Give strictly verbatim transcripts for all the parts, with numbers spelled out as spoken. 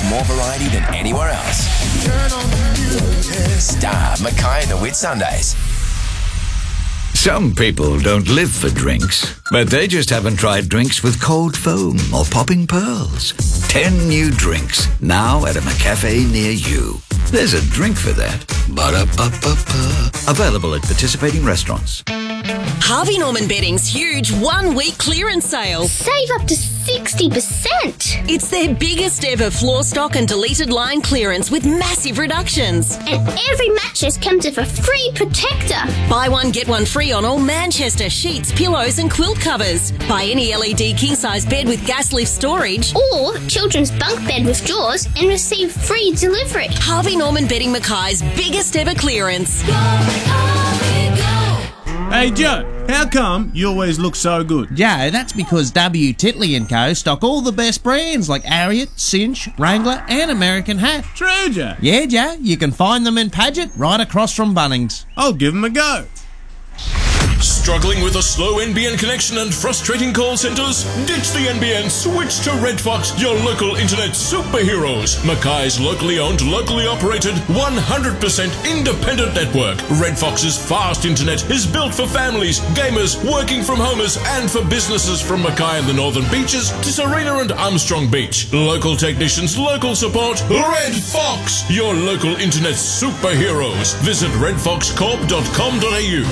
more variety than anywhere else. Turn on the music. Star, Mackay and the Whitsundays. Some people don't live for drinks, but they just haven't tried drinks with cold foam or popping pearls. Ten new drinks, now at a McCafe near you. There's a drink for that. Ba-da-ba-ba-ba. Available at participating restaurants. Harvey Norman Bedding's huge one-week clearance sale. Save up to sixty percent. It's their biggest ever floor stock and deleted line clearance with massive reductions. And every mattress comes with a free protector. Buy one, get one free on all Manchester sheets, pillows and quilt covers. Buy any L E D king-size bed with gas lift storage. Or children's bunk bed with drawers and receive free delivery. Harvey Norman Bedding Mackay's biggest ever clearance. Go, Harvey, go. Hey Joe, how come you always look so good? Joe, that's because W. Titley and Co. stock all the best brands like Harriet, Cinch, Wrangler and American Hat. True, Joe? Yeah, Joe, you can find them in Paget right across from Bunnings. I'll give them a go. Struggling with a slow N B N connection and frustrating call centres? Ditch the N B N, switch to Red Fox, your local internet superheroes. Mackay's locally owned, locally operated, one hundred percent independent network. Red Fox's fast internet is built for families, gamers, working from homers and for businesses from Mackay and the Northern Beaches to Serena and Armstrong Beach. Local technicians, local support. Red Fox, your local internet superheroes. Visit red fox corp dot com dot a u.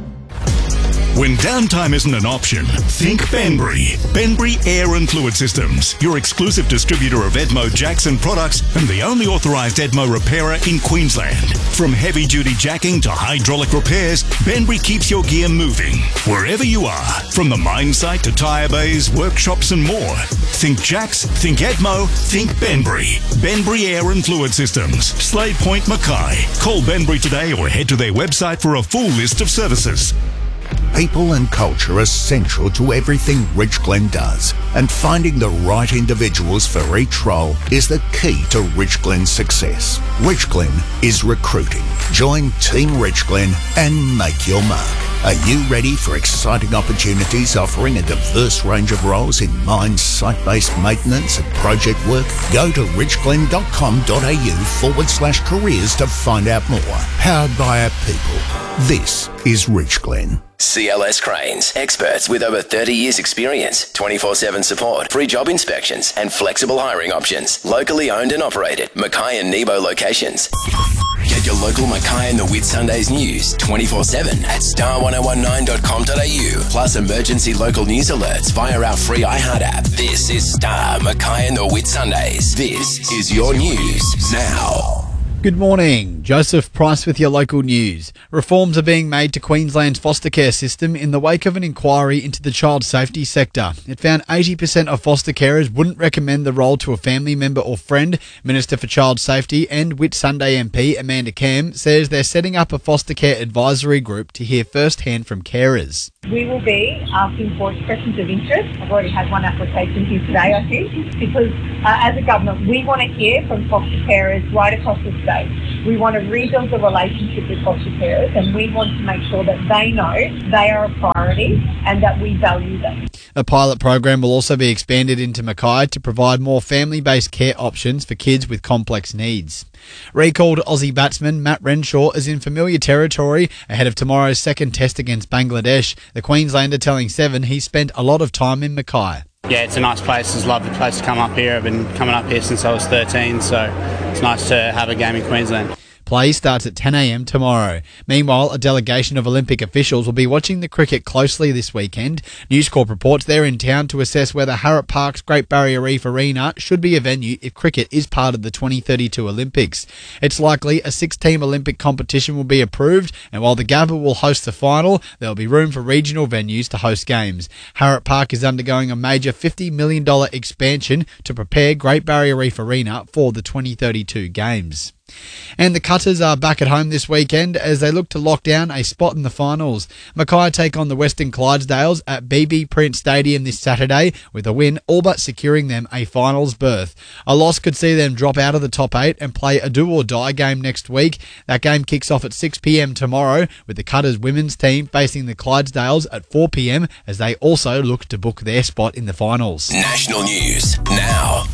When downtime isn't an option, think Benbury. Benbury Air and Fluid Systems, your exclusive distributor of Edmo Jackson products and the only authorised Edmo repairer in Queensland. From heavy-duty jacking to hydraulic repairs, Benbury keeps your gear moving, wherever you are. From the mine site to tyre bays, workshops and more. Think Jacks, think Edmo, think Benbury. Benbury Air and Fluid Systems, Slade Point, Mackay. Call Benbury today or head to their website for a full list of services. People and culture are central to everything Rich Glen does, and finding the right individuals for each role is the key to Rich Glen's success. Rich Glen is recruiting. Join Team Rich Glen and make your mark. Are you ready for exciting opportunities offering a diverse range of roles in mines, site-based maintenance and project work? Go to richglen.com.au forward slash careers to find out more. Powered by our people. This is Rich Glen. C L S Cranes, experts with over thirty years experience, twenty-four seven support, free job inspections and flexible hiring options. Locally owned and operated, Mackay and Nebo locations. Get your local Mackay and the Whitsundays news twenty-four seven at star one oh one nine dot com dot a u, plus emergency local news alerts via our free iHeart app. This is Star, Mackay and the Whitsundays. This is your news now. Good morning. Joseph Price with your local news. Reforms are being made to Queensland's foster care system in the wake of an inquiry into the child safety sector. It found eighty percent of foster carers wouldn't recommend the role to a family member or friend. Minister for Child Safety and Whitsunday M P Amanda Cam says they're setting up a foster care advisory group to hear firsthand from carers. We will be asking for expressions of interest. I've already had one application here today, I think, because uh, as a government, we want to hear from foster carers right across the state. We want to rebuild the relationship with foster carers, and we want to make sure that they know they are a priority and that we value them. A pilot program will also be expanded into Mackay to provide more family-based care options for kids with complex needs. Recalled Aussie batsman Matt Renshaw is in familiar territory ahead of tomorrow's second test against Bangladesh. The Queenslander telling Seven he spent a lot of time in Mackay. Yeah, it's a nice place. It's a lovely place to come up here. I've been coming up here since I was thirteen, so it's nice to have a game in Queensland. Play starts at ten a m tomorrow. Meanwhile, a delegation of Olympic officials will be watching the cricket closely this weekend. News Corp reports they're in town to assess whether Harrop Park's Great Barrier Reef Arena should be a venue if cricket is part of the twenty thirty-two Olympics. It's likely a six-team Olympic competition will be approved, and while the Gabba will host the final, there will be room for regional venues to host games. Harrop Park is undergoing a major fifty million dollars expansion to prepare Great Barrier Reef Arena for the twenty thirty-two Games. And the Cutters are back at home this weekend as they look to lock down a spot in the finals. Mackay take on the Western Clydesdales at B B Prince Stadium this Saturday, with a win all but securing them a finals berth. A loss could see them drop out of the top eight and play a do-or-die game next week. That game kicks off at six p m tomorrow, with the Cutters women's team facing the Clydesdales at four p m as they also look to book their spot in the finals. National news now.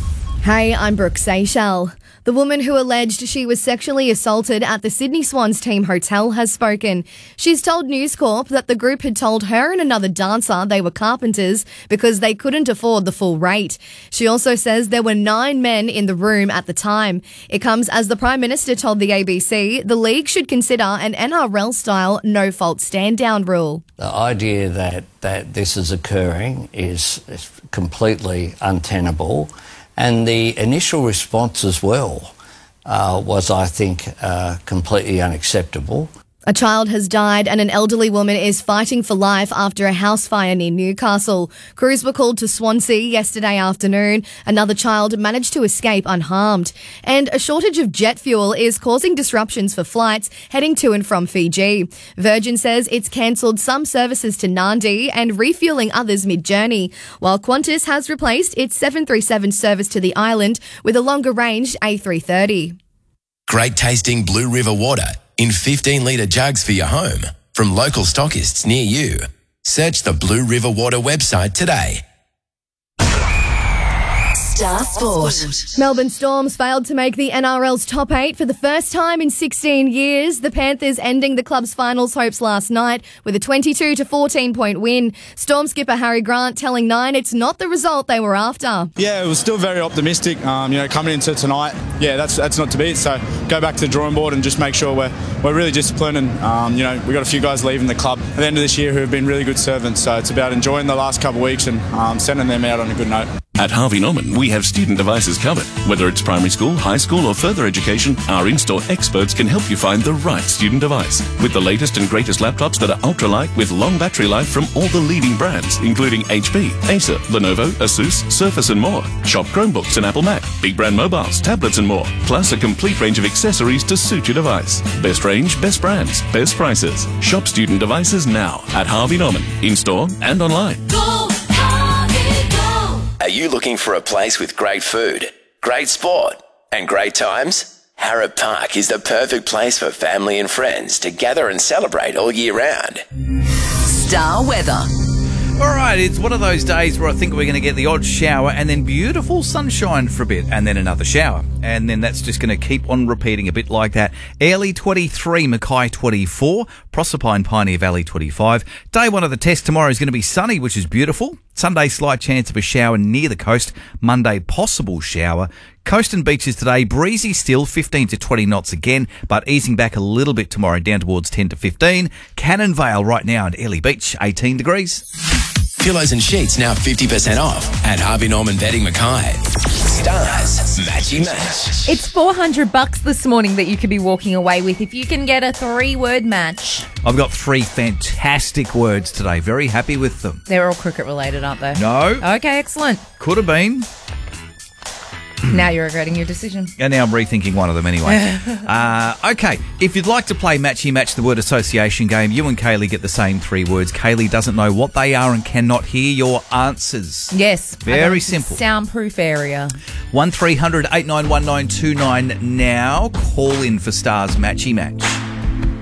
Hey, I'm Brooke Seychelles. The woman who alleged she was sexually assaulted at the Sydney Swans team hotel has spoken. She's told News Corp that the group had told her and another dancer they were carpenters because they couldn't afford the full rate. She also says there were nine men in the room at the time. It comes as the Prime Minister told the A B C the league should consider an N R L-style no-fault stand-down rule. The idea that, that this is occurring is, is completely untenable. And the initial response as well uh, was, I think, uh, completely unacceptable. A child has died and an elderly woman is fighting for life after a house fire near Newcastle. Crews were called to Swansea yesterday afternoon. Another child managed to escape unharmed. And a shortage of jet fuel is causing disruptions for flights heading to and from Fiji. Virgin says it's cancelled some services to Nadi and refuelling others mid-journey, while Qantas has replaced its seven thirty-seven service to the island with a longer-range A three thirty. Great tasting Blue River water in fifteen litre jugs for your home from local stockists near you. Search the Blue River Water website today. Star Sport. Melbourne Storms failed to make the N R L's top eight for the first time in sixteen years. The Panthers ending the club's finals hopes last night with a twenty-two to fourteen point win. Storm skipper Harry Grant telling Nine it's not the result they were after. Yeah, it was still very optimistic. Um, you know, coming into tonight, yeah, that's that's not to beat. So go back to the drawing board and just make sure we're we're really disciplined. And um, you know, we got a few guys leaving the club at the end of this year who have been really good servants. So it's about enjoying the last couple of weeks and um, sending them out on a good note. At Harvey Norman, we have student devices covered. Whether it's primary school, high school or further education, our in-store experts can help you find the right student device. With the latest and greatest laptops that are ultralight with long battery life from all the leading brands, including H P, Acer, Lenovo, Asus, Surface and more. Shop Chromebooks and Apple Mac, big brand mobiles, tablets and more. Plus a complete range of accessories to suit your device. Best range, best brands, best prices. Shop student devices now at Harvey Norman, in-store and online. Go, Harvey, go! Are you looking for a place with great food, great sport and great times? Harrop Park is the perfect place for family and friends to gather and celebrate all year round. Star weather. All right, it's one of those days where I think we're going to get the odd shower and then beautiful sunshine for a bit and then another shower. And then that's just going to keep on repeating a bit like that. Airlie twenty-three, Mackay twenty-four, Proserpine, Pioneer Valley twenty-five. Day one of the test tomorrow is going to be sunny, which is beautiful. Sunday, slight chance of a shower near the coast. Monday, possible shower. Coast and beaches today, breezy still, fifteen to twenty knots again, but easing back a little bit tomorrow, down towards ten to fifteen. Cannon Vale right now at Airlie Beach, eighteen degrees. Pillows and sheets now fifty percent off at Harvey Norman Bedding Mackay. Stars Matchy Match. It's four hundred bucks this morning that you could be walking away with if you can get a three-word match. I've got three fantastic words today. Very happy with them. They're all cricket-related, aren't they? No. Okay, excellent. Could have been. Now you're regretting your decision. And now I'm rethinking one of them anyway. uh, okay, if you'd like to play Matchy Match, the word association game, you and Kaylee get the same three words. Kaylee doesn't know what they are and cannot hear your answers. Yes. Very simple. Soundproof area. one three hundred eight nine one nine two nine now. Call in for Stars Matchy Match.